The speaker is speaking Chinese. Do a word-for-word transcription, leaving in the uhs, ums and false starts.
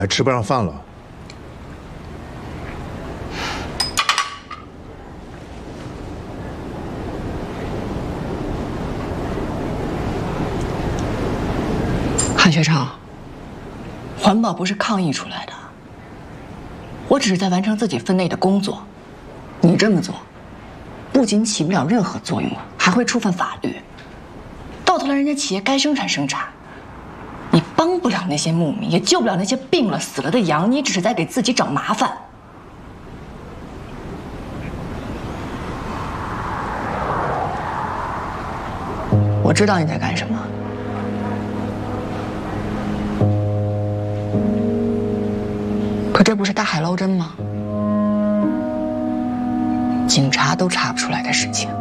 还吃不上饭了。 韩学长，环保不是抗议出来的，我只是在完成自己分内的工作。你这么做，不仅起不了任何作用，还会触犯法律。到头来，人家企业该生产生产。 你帮不了那些牧民，也救不了那些病了、死了的羊，你只是在给自己找麻烦。我知道你在干什么，可这不是大海捞针吗？警察都查不出来的事情。